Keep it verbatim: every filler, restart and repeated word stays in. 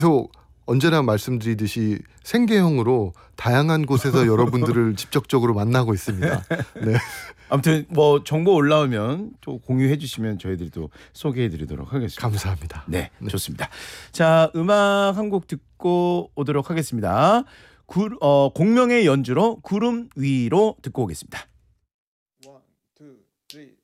계속 언제나 말씀드리듯이 생계형으로 다양한 곳에서 여러분들을 직접적으로 만나고 있습니다. 네. 아무튼 뭐 정보 올라오면 또 공유해 주시면 저희들이 또 소개해 드리도록 하겠습니다. 감사합니다. 네, 좋습니다. 자, 음악 한 곡 듣고 오도록 하겠습니다. 구, 어, 공명의 연주로 구름 위로 듣고 오겠습니다. 원, 투, 쓰리.